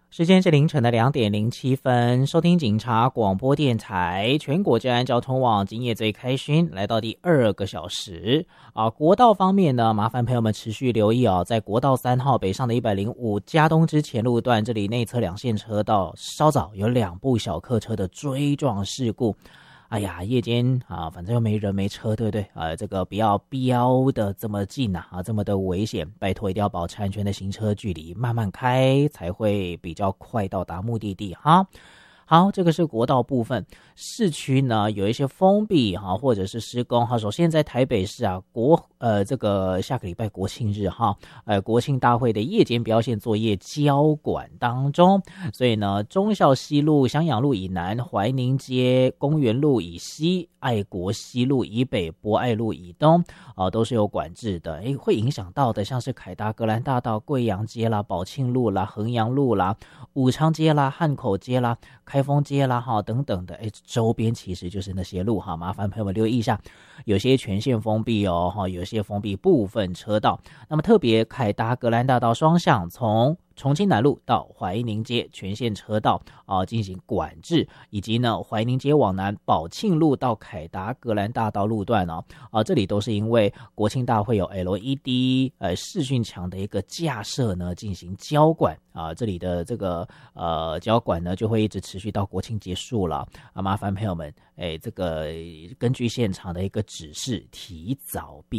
时间是凌晨的2:07，收听警察广播电台全国治安交通网，今夜最开心，来到第2个小时国道方面呢，麻烦朋友们持续留意在国道3号北上的105嘉东支前路段，这里内侧2线车道稍早有2部小客车的追撞事故。哎呀，夜间反正又没人没车，对不对？这个不要飙的这么近这么的危险，拜托一定要保持安全的行车距离，慢慢开才会比较快到达目的地哈。好，这个是国道部分。市区呢有一些封闭或者是施工首先在台北市这个下个礼拜国庆日国庆大会的夜间标线作业交管当中，所以呢忠孝西路、襄阳路以南、怀宁街、公园路以西、爱国西路以北、博爱路以东都是有管制的。会影响到的像是凯达格兰大道、贵阳街啦、宝庆路啦、衡阳路啦、武昌街啦、汉口街啦、开封街啦等等的周边其实就是那些路麻烦朋友们留意一下，有些全线封闭有些封闭部分车道。那么特别凯达格兰大道双向从重庆南路到怀宁街全线车道进行管制，以及呢怀宁街往南宝庆路到凯达格兰大道路段这里都是因为国庆大会有 LED 视讯墙的一个架设呢进行交管这里的这个交管呢就会一直持续到国庆结束了麻烦朋友们这个根据现场的一个指示提早避